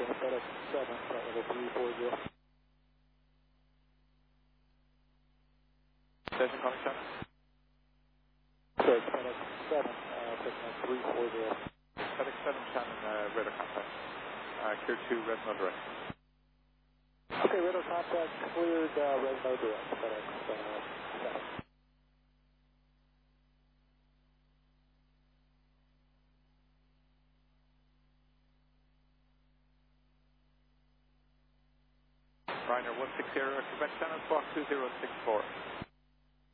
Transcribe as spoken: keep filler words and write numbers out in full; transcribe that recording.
FedEx seven, flight level three four zero. Station calling China. Sorry, FedEx seven, uh, signal three four zero. FedEx seven, Shannon, uh, radar contact. Uh, clear to Resno direct. Okay, radar contact cleared, uh, Resno direct, FedEx uh, seven. Ryanair one six zero, Quebec Channel, squawk two zero six four.